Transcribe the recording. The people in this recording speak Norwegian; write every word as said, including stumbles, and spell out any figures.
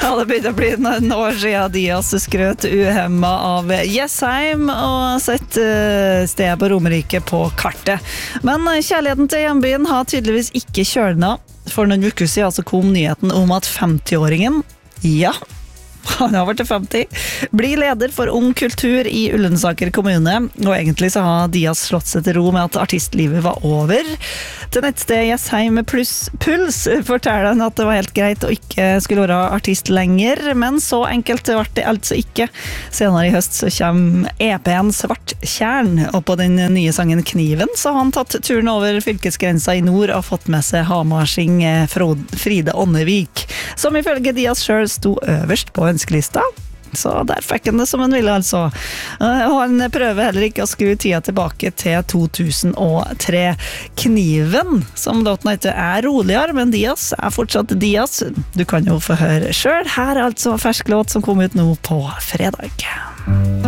Ja, det begynner å bli noen år siden Dias skrøt uhemma av Jessheim og sett stedet på Romerike på kartet. Men kjærligheten til hjembyen har tydeligvis ikke kjølnet. For noen uker siden så kom nyheten om at femti-åringen, ja, han har vært til femti, blir leder for Ung Kultur i Ullensaker kommune, og egentlig så har Dias slått seg til ro med at artistlivet var over. Til nettstedet Jessheim pluss puls forteller han at det var helt greit å ikke skulle være artist lenger, men så enkelt ble det altså ikke. Senere i høst så kommer E P-en Svart Tjern, og på den nye sangen Kniven så har han tatt turen over fylkesgrensa i nord og fått med seg hamarsing Fride Ånnevik, som ifølge Dias selv sto øverst på ønskelista. Så der fikk han det som han ville, altså. Og han prøver heller ikke å skru tida tilbake til to tusen og tre. Kniven, som låten heter, er roligere, men Dias er fortsatt Dias. Du kan jo få høre selv. Her er altså fersk låt som kom ut nå på fredag.